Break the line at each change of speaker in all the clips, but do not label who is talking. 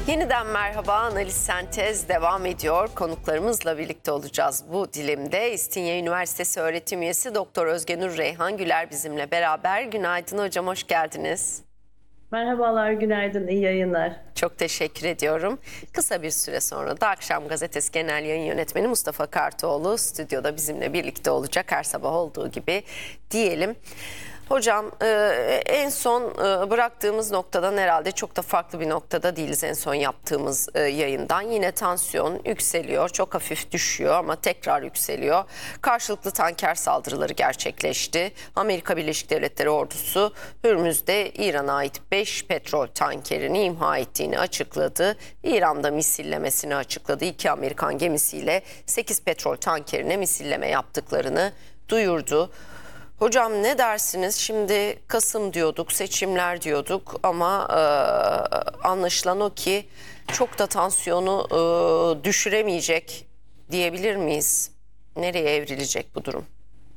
Yeniden merhaba, Analiz Sentez devam ediyor. Konuklarımızla birlikte olacağız bu dilimde. İstinye Üniversitesi öğretim üyesi Doktor Özgenur Reyhan Güler bizimle beraber. Günaydın hocam, hoş geldiniz.
Merhabalar, günaydın, iyi yayınlar.
Çok teşekkür ediyorum. Kısa bir süre sonra da Akşam Gazetesi Genel Yayın Yönetmeni Mustafa Kartoğlu stüdyoda bizimle birlikte olacak, her sabah olduğu gibi diyelim. Hocam en son bıraktığımız noktadan herhalde çok da farklı bir noktada değiliz en son yaptığımız yayından. Yine tansiyon yükseliyor, çok hafif düşüyor ama tekrar yükseliyor. Karşılıklı tanker saldırıları gerçekleşti. Amerika Birleşik Devletleri ordusu Hürmüz'de İran'a ait 5 petrol tankerini imha ettiğini açıkladı. İran'da misillemesini açıkladı. 2 Amerikan gemisiyle 8 petrol tankerine misilleme yaptıklarını duyurdu. Hocam ne dersiniz? Şimdi Kasım diyorduk, seçimler diyorduk ama anlaşılan o ki çok da tansiyonu düşüremeyecek diyebilir miyiz? Nereye evrilecek bu durum?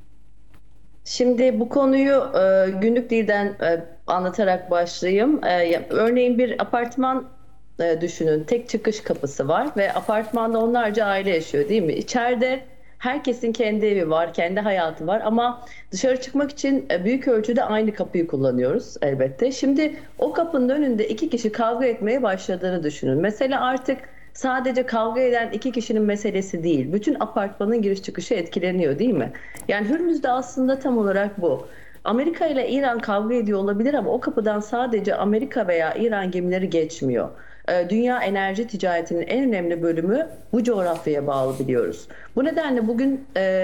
Şimdi bu konuyu günlük dilden anlatarak başlayayım. Örneğin bir apartman düşünün, tek çıkış kapısı var ve apartmanda onlarca aile yaşıyor, değil mi? İçeride herkesin kendi evi var, kendi hayatı var ama dışarı çıkmak için büyük ölçüde aynı kapıyı kullanıyoruz elbette. Şimdi o kapının önünde iki kişi kavga etmeye başladığını düşünün. Mesela artık sadece kavga eden iki kişinin meselesi değil. Bütün apartmanın giriş çıkışı etkileniyor, değil mi? Yani Hürmüz'de aslında tam olarak bu. Amerika ile İran kavga ediyor olabilir ama o kapıdan sadece Amerika veya İran gemileri geçmiyor. Dünya enerji ticaretinin en önemli bölümü bu coğrafyaya bağlı, biliyoruz. Bu nedenle bugün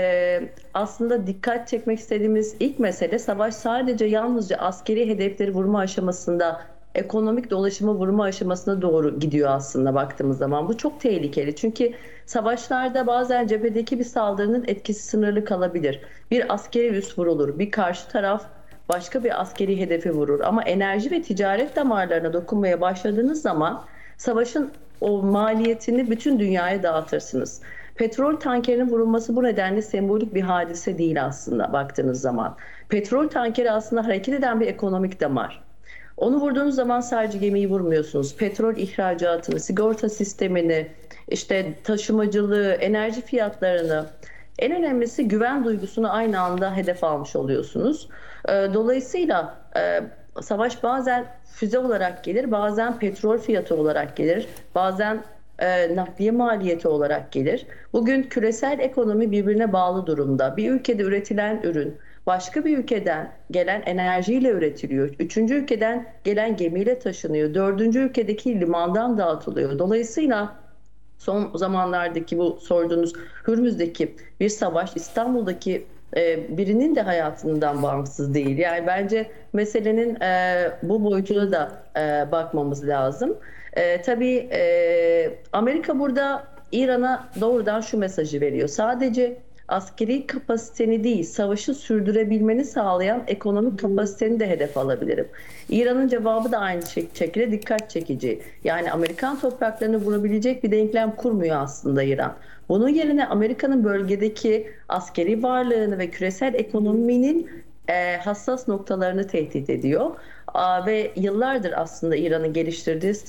aslında dikkat çekmek istediğimiz ilk mesele, savaş sadece yalnızca askeri hedefleri vurma aşamasında, ekonomik dolaşımı vurma aşamasına doğru gidiyor aslında baktığımız zaman. Bu çok tehlikeli çünkü savaşlarda bazen cephedeki bir saldırının etkisi sınırlı kalabilir. Bir askeri üs vurulur, bir karşı taraf başka bir askeri hedefi vurur. Ama enerji ve ticaret damarlarına dokunmaya başladığınız zaman savaşın o maliyetini bütün dünyaya dağıtırsınız. Petrol tankerinin vurulması bu nedenle sembolik bir hadise değil aslında baktığınız zaman. Petrol tankeri aslında hareket eden bir ekonomik damar. Onu vurduğunuz zaman sadece gemiyi vurmuyorsunuz. Petrol ihracatını, sigorta sistemini, işte taşımacılığı, enerji fiyatlarını, en önemlisi güven duygusunu aynı anda hedef almış oluyorsunuz. Dolayısıyla savaş bazen füze olarak gelir, bazen petrol fiyatı olarak gelir, bazen nakliye maliyeti olarak gelir. Bugün küresel ekonomi birbirine bağlı durumda. Bir ülkede üretilen ürün başka bir ülkeden gelen enerjiyle üretiliyor. Üçüncü ülkeden gelen gemiyle taşınıyor. Dördüncü ülkedeki limandan dağıtılıyor. Dolayısıyla son zamanlardaki bu sorduğunuz Hürmüz'deki bir savaş İstanbul'daki birinin de hayatından bağımsız değil. Yani bence meselenin bu boyutuna da bakmamız lazım. Tabii Amerika burada İran'a doğrudan şu mesajı veriyor. Sadece askeri kapasiteni değil, savaşı sürdürebilmeni sağlayan ekonomik kapasiteni de hedef alabilirim. İran'ın cevabı da aynı şekilde dikkat çekici. Yani Amerikan topraklarını vurabilecek bir denklem kurmuyor aslında İran. Bunun yerine Amerika'nın bölgedeki askeri varlığını ve küresel ekonominin hassas noktalarını tehdit ediyor. Ve yıllardır aslında İran'ın geliştirdiği